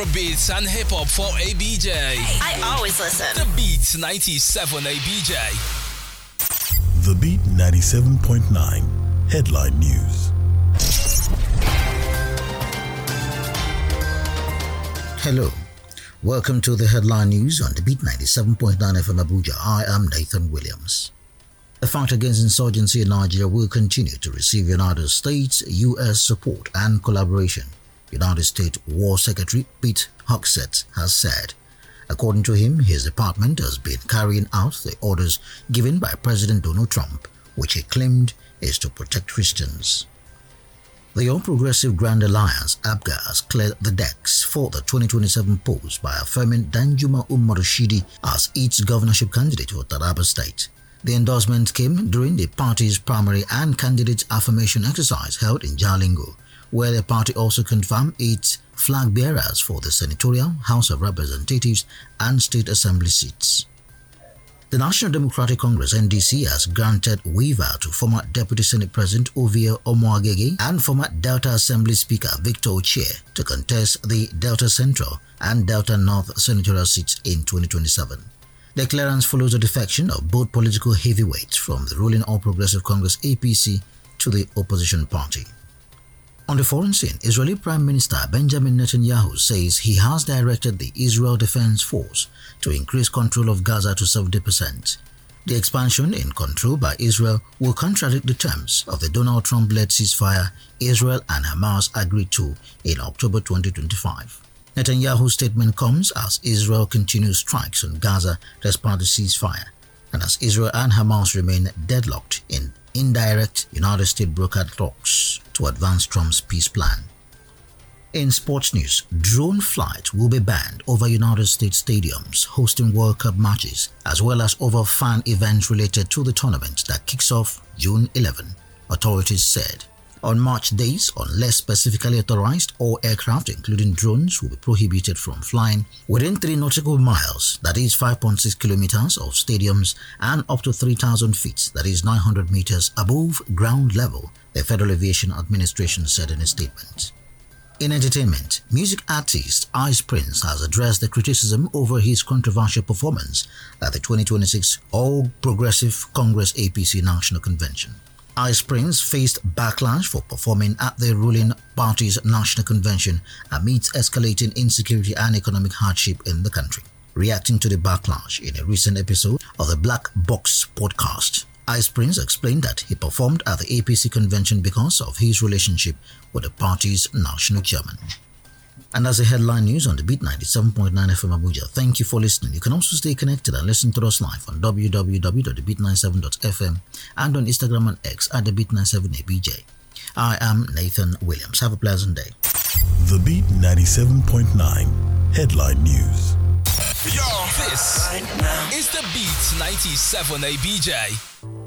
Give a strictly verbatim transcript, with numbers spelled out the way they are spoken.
Beats and hip hop for A B J. I always listen. The Beat ninety-seven A B J. The Beat ninety-seven point nine Headline News. Hello. Welcome to the Headline News on the Beat ninety-seven point nine F M Abuja. I am Nathan Williams. The fight against insurgency in Nigeria will continue to receive United States, U S support and collaboration, United States War Secretary Pete Hegseth has said. According to him, his department has been carrying out the orders given by President Donald Trump, which he claimed is to protect Christians. The All Progressive Grand Alliance, A B G A, has cleared the decks for the twenty twenty-seven polls by affirming Danjuma Umar Rashidi as its governorship candidate for Taraba State. The endorsement came during the party's primary and candidate affirmation exercise held in Jalingo, where the party also confirmed its flag bearers for the Senatorial, House of Representatives and State Assembly seats. The National Democratic Congress N D C has granted waiver to former Deputy Senate President Ovie Omoagege and former Delta Assembly Speaker Victor Ochie to contest the Delta Central and Delta North senatorial seats in twenty twenty-seven. The clearance follows the defection of both political heavyweights from the ruling All Progressive Congress A P C to the opposition party. On the foreign scene, Israeli Prime Minister Benjamin Netanyahu says he has directed the Israel Defense Force to increase control of Gaza to seventy percent. The expansion in control by Israel will contradict the terms of the Donald Trump-led ceasefire Israel and Hamas agreed to in October twenty twenty-five. Netanyahu's statement comes as Israel continues strikes on Gaza despite the ceasefire, and as Israel and Hamas remain deadlocked in indirect United States brokered talks to advance Trump's peace plan. In sports news, drone flight will be banned over United States stadiums hosting World Cup matches, as well as over fan events related to the tournament that kicks off June eleventh, authorities said. On match days, unless specifically authorized, all aircraft, including drones, will be prohibited from flying within three nautical miles, that is five point six kilometers, of stadiums and up to three thousand feet, that is nine hundred meters, above ground level, the Federal Aviation Administration said in a statement. In entertainment, music artist Ice Prince has addressed the criticism over his controversial performance at the twenty twenty-six All Progressive Congress A P C National Convention. Ice Prince faced backlash for performing at the ruling party's national convention amidst escalating insecurity and economic hardship in the country. Reacting to the backlash in a recent episode of the Black Box podcast, Ice Prince explained that he performed at the A P C convention because of his relationship with the party's national chairman. And as a headline news on the Beat ninety-seven point nine F M Abuja, thank you for listening. You can also stay connected and listen to us live on w w w dot the beat ninety-seven dot f m and on Instagram and X at the Beat ninety-seven A B J. I am Nathan Williams. Have a pleasant day. The Beat ninety-seven point nine Headline News. Yo, this is the Beat ninety-seven A B J.